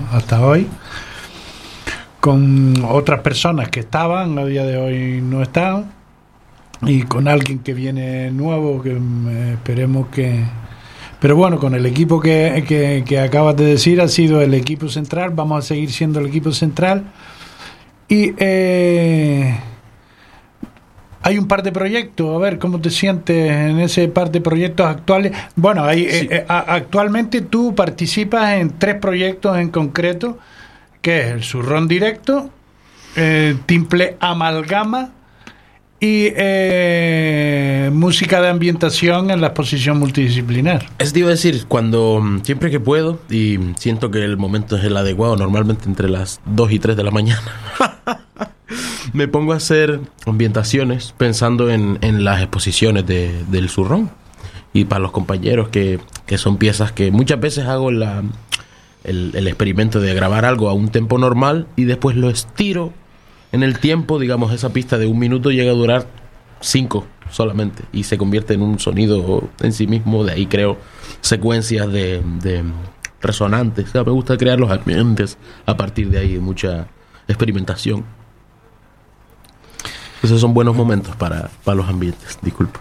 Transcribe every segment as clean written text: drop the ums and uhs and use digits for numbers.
hasta hoy, con otras personas que estaban, a día de hoy no están, y con alguien que viene nuevo, que esperemos que... Pero bueno, con el equipo que acabas de decir, ha sido el equipo central, vamos a seguir siendo el equipo central. Y hay un par de proyectos, a ver cómo te sientes en ese par de proyectos actuales. Bueno, sí. Actualmente tú participas en 3 proyectos en concreto, que es el Zurrón Directo, Timple Amalgama y música de ambientación en la exposición multidisciplinar. Es te iba a decir, siempre que puedo y siento que el momento es el adecuado, normalmente entre las 2 y 3 de la mañana, me pongo a hacer ambientaciones pensando en las exposiciones del Zurrón. Y para los compañeros que son piezas que muchas veces hago el experimento de grabar algo a un tempo normal y después lo estiro en el tiempo, digamos, esa pista de 1 minuto llega a durar 5 solamente y se convierte en un sonido en sí mismo. De ahí creo secuencias de resonantes. O sea, me gusta crear los ambientes a partir de ahí, mucha experimentación. Esos son buenos momentos para los ambientes. Disculpa.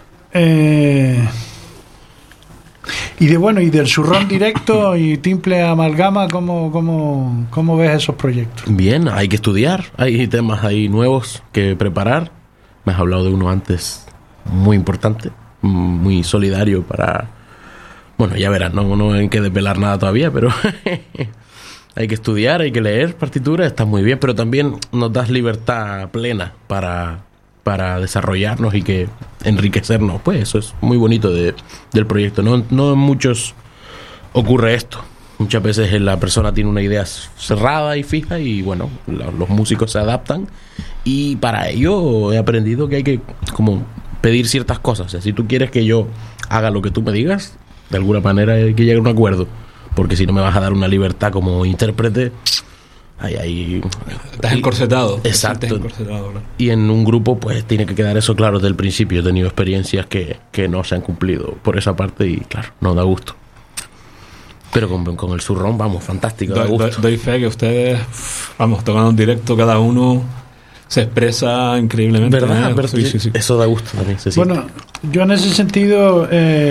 Y del Zurrón Directo y Timple Amalgama, ¿cómo ves esos proyectos? Bien, hay que estudiar, hay temas ahí nuevos que preparar. Me has hablado de uno antes muy importante, muy solidario para... Bueno, ya verás, no hay que desvelar nada todavía, pero hay que estudiar, hay que leer partituras, está muy bien, pero también nos das libertad plena para desarrollarnos y que enriquecernos. Pues eso es muy bonito del proyecto. No en muchos ocurre esto. Muchas veces la persona tiene una idea cerrada y fija y bueno, los músicos se adaptan y para ello he aprendido que hay que como pedir ciertas cosas. O sea, si tú quieres que yo haga lo que tú me digas, de alguna manera hay que llegar a un acuerdo, porque si no me vas a dar una libertad como intérprete, ahí estás encorsetado. Exacto. Estás encorsetado, ¿no? Y en un grupo pues tiene que quedar eso claro desde el principio. He tenido experiencias que no se han cumplido por esa parte y claro, no da gusto. Pero con el Zurrón, vamos, fantástico. Doy fe que ustedes, vamos, tocando en directo, cada uno se expresa increíblemente. ¿Verdad? Pero sí. Eso da gusto también. Bueno, yo en ese sentido,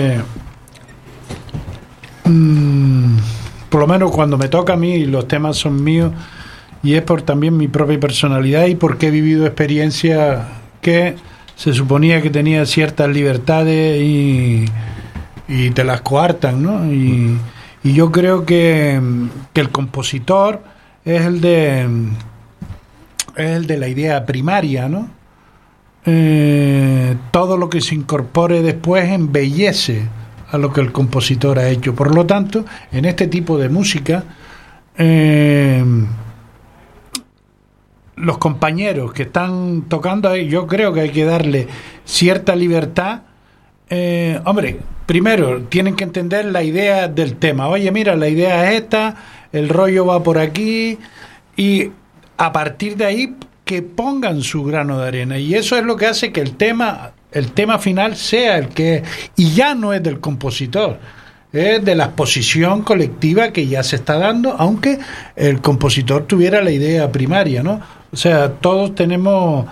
por lo menos cuando me toca a mí, los temas son míos, y es por también mi propia personalidad y porque he vivido experiencias que se suponía que tenía ciertas libertades y te las coartan, ¿no? Y yo creo que el compositor es el de la idea primaria, ¿no? Todo lo que se incorpore después embellece a lo que el compositor ha hecho. Por lo tanto, en este tipo de música, los compañeros que están tocando ahí, yo creo que hay que darle cierta libertad. Primero tienen que entender la idea del tema. Oye, mira, la idea es esta, el rollo va por aquí, y a partir de ahí que pongan su grano de arena, y eso es lo que hace que el tema final sea el que es, y ya no es del compositor, es de la exposición colectiva que ya se está dando, aunque el compositor tuviera la idea primaria, ¿no? O sea, todos tenemos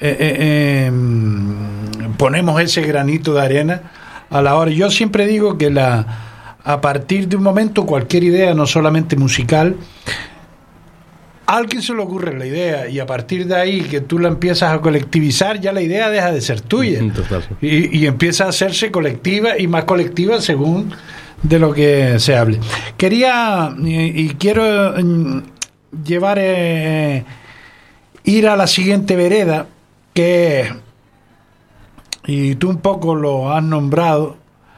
ponemos ese granito de arena a la hora. Yo siempre digo que a partir de un momento, cualquier idea, no solamente musical, a alguien se le ocurre la idea y a partir de ahí que tú la empiezas a colectivizar, ya la idea deja de ser tuya y empieza a hacerse colectiva y más colectiva según de lo que se hable. Quería y quiero llevar ir a la siguiente vereda, que y tú un poco lo has nombrado,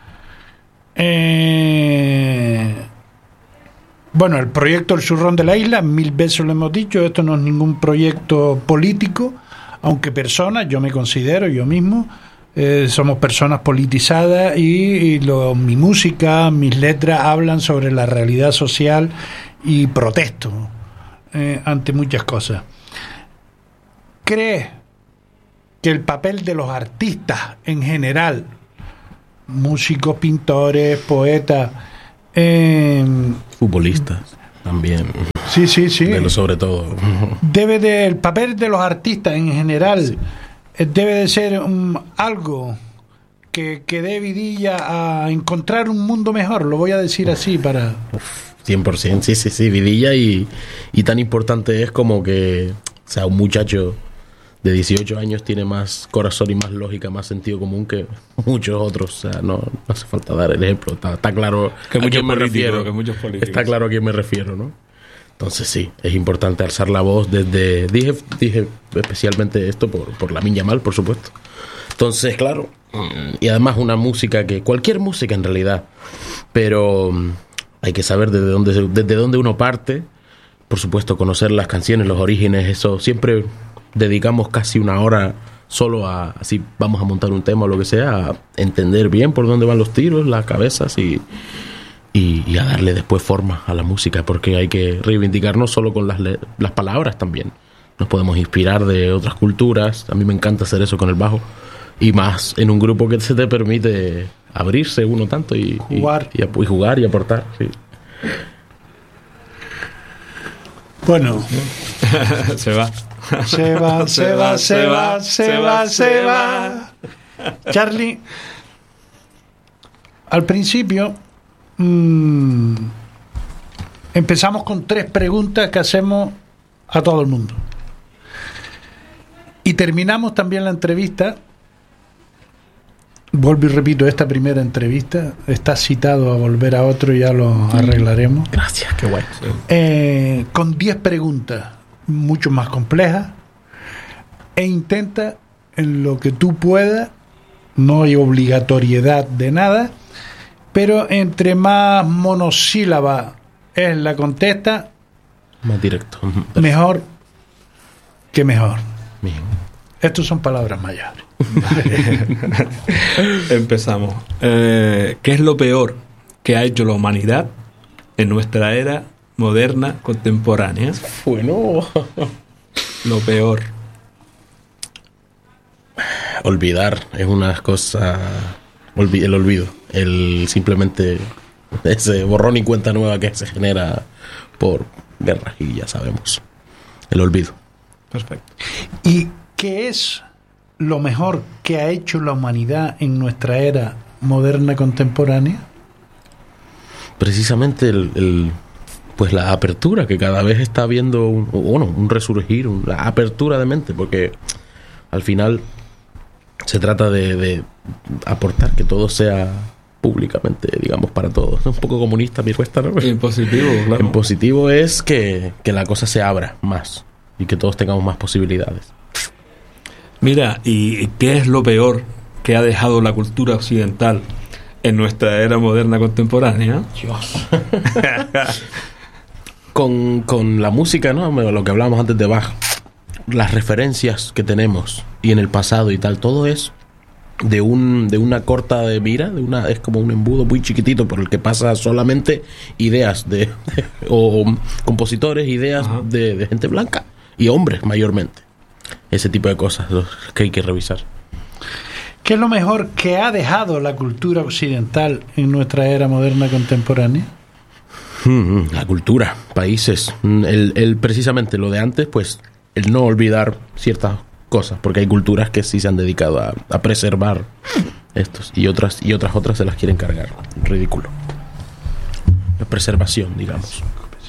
bueno, el proyecto El Zurrón de la Isla, 1000 veces lo hemos dicho, esto no es ningún proyecto político, aunque personas, yo me considero, yo mismo, somos personas politizadas y mi música, mis letras hablan sobre la realidad social y protesto ante muchas cosas. ¿Crees que el papel de los artistas en general, músicos, pintores, poetas, futbolistas también, Sí, sí, sí. De lo sobre todo. El papel de los artistas en general, sí, debe de ser algo que dé vidilla a encontrar un mundo mejor, lo voy a decir así para... 100%, sí, vidilla, y tan importante es como que, o sea, un muchacho de 18 años tiene más corazón y más lógica, más sentido común que muchos otros. O sea, no hace falta dar el ejemplo. Está claro que a quién me refiero. Está claro a quién me refiero, ¿no? Entonces sí, es importante alzar la voz desde... Dije especialmente esto por Lamine Yamal, por supuesto. Entonces, claro, y además una música que... Cualquier música en realidad, pero hay que saber desde dónde uno parte. Por supuesto, conocer las canciones, los orígenes, eso siempre... Dedicamos casi una hora solo a, si vamos a montar un tema o lo que sea, a entender bien por dónde van los tiros, las cabezas y a darle después forma a la música, porque hay que reivindicar no solo con las palabras también. Nos podemos inspirar de otras culturas. A mí me encanta hacer eso con el bajo, y más en un grupo que se te permite abrirse uno tanto y jugar y aportar. Sí. Bueno, se va. Charlie, al principio empezamos con 3 preguntas que hacemos a todo el mundo. Y terminamos también la entrevista. Vuelvo y repito, esta primera entrevista está citado a volver a otro y ya lo arreglaremos. Gracias, qué guay. Con 10 preguntas mucho más complejas, e intenta en lo que tú puedas, no hay obligatoriedad de nada, pero entre más monosílaba es la contesta, más directo, mejor que mejor. Bien. Estos son palabras mayores. Empezamos. ¿Qué es lo peor que ha hecho la humanidad en nuestra era moderna contemporánea? Bueno, lo peor. Olvidar es una cosa. El olvido. Simplemente ese borrón y cuenta nueva que se genera por guerras, y ya sabemos. El olvido. Perfecto. ¿Y qué es lo mejor que ha hecho la humanidad en nuestra era moderna contemporánea? Precisamente pues la apertura, que cada vez está habiendo un resurgir, la apertura de mente, porque al final se trata de aportar que todo sea públicamente, digamos, para todos. Es un poco comunista mi respuesta, ¿no? En positivo, claro. En positivo es que la cosa se abra más y que todos tengamos más posibilidades. Mira, ¿y qué es lo peor que ha dejado la cultura occidental en nuestra era moderna contemporánea? Dios. Con la música, ¿no? Lo que hablábamos antes de Bach, las referencias que tenemos y en el pasado y tal, todo es de una corta de mira, es como un embudo muy chiquitito por el que pasa solamente ideas o compositores, ideas de gente blanca y hombres mayormente. Ese tipo de cosas que hay que revisar. ¿Qué es lo mejor que ha dejado la cultura occidental en nuestra era moderna contemporánea? La cultura, países, precisamente lo de antes, pues el no olvidar ciertas cosas, porque hay culturas que sí se han dedicado a preservar estos, y otras se las quieren cargar. Ridículo. La preservación, digamos.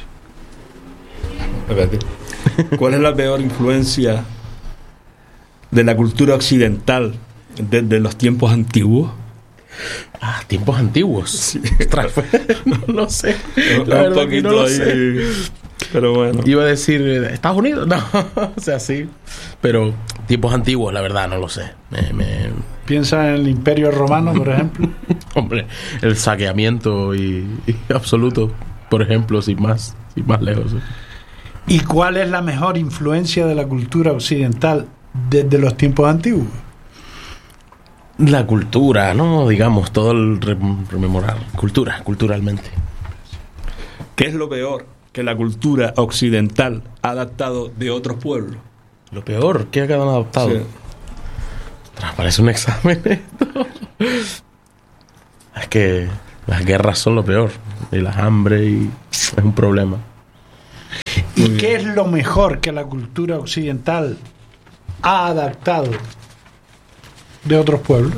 ¿Cuál es la peor influencia de la cultura occidental desde los tiempos antiguos? Tiempos antiguos. Sí. No sé. La verdad que no lo sé. Pero bueno. Iba a decir Estados Unidos. No, o sea, sí. Pero tiempos antiguos, la verdad, no lo sé. Piensa en el Imperio Romano, por ejemplo. Hombre, el saqueamiento y absoluto, por ejemplo, sin más lejos. ¿Y cuál es la mejor influencia de la cultura occidental desde los tiempos antiguos? La cultura, ¿no? Digamos, todo el rememorar. Culturalmente. ¿Qué es lo peor que la cultura occidental ha adaptado de otros pueblos? Lo peor que ha quedado adaptado. Sí. Parece un examen esto. Es que las guerras son lo peor. Y las hambre, y es un problema. ¿Y qué es lo mejor que la cultura occidental ha adaptado de otros pueblos?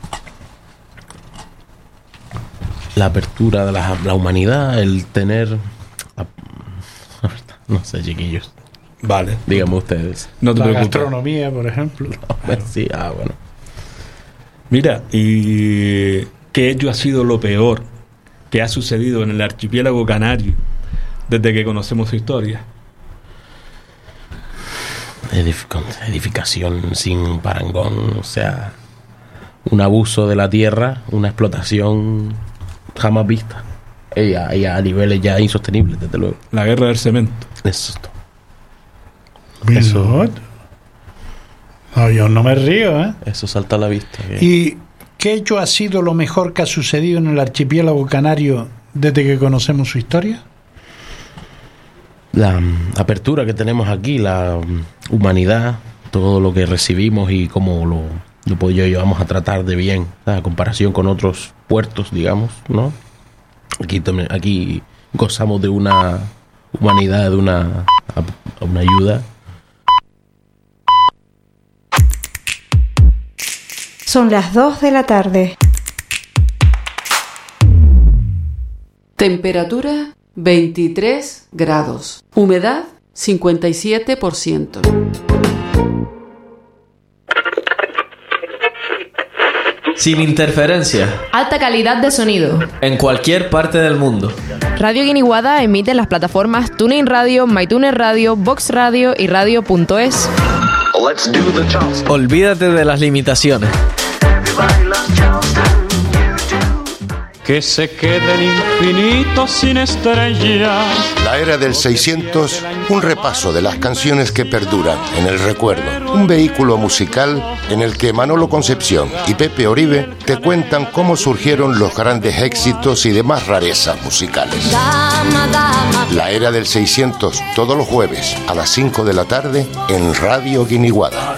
La apertura de la humanidad, el tener... No sé, chiquillos. Vale. Díganme ustedes. No te La preocupes. gastronomía, por ejemplo. Sí, bueno. Mira, y que ello ha sido lo peor que ha sucedido en el archipiélago canario desde que conocemos su historia. Edificación sin parangón, o sea, un abuso de la tierra, una explotación jamás vista. Y a niveles ya insostenibles, desde luego. La guerra del cemento. Eso es todo. Eso. No, yo no me río, ¿eh? Eso salta a la vista. ¿Y qué hecho ha sido lo mejor que ha sucedido en el archipiélago canario desde que conocemos su historia? La apertura que tenemos aquí, la humanidad, todo lo que recibimos y cómo lo llevamos a tratar de bien, a comparación con otros puertos, digamos, ¿no? Aquí gozamos de una humanidad, de una ayuda. Son las 2 de la tarde. Temperatura 23 grados. Humedad 57%. Sin interferencia. Alta calidad de sonido. En cualquier parte del mundo. Radio Guiniguada emite en las plataformas TuneIn Radio, MyTuner Radio, Vox Radio y Radio.es. Olvídate de las limitaciones. Que se quede el infinito sin estrellas. La era del 600, un repaso de las canciones que perduran en el recuerdo. Un vehículo musical en el que Manolo Concepción y Pepe Oribe te cuentan cómo surgieron los grandes éxitos y demás rarezas musicales. La era del 600, todos los jueves a las 5 de la tarde en Radio Guiniguada.